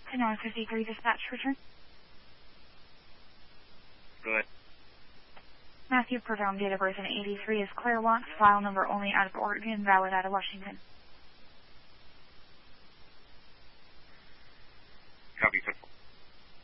To 953 dispatch return. Go ahead. Matthew Perdome, date of birth in 83 is Claire Watts, file number only out of Oregon, valid out of Washington.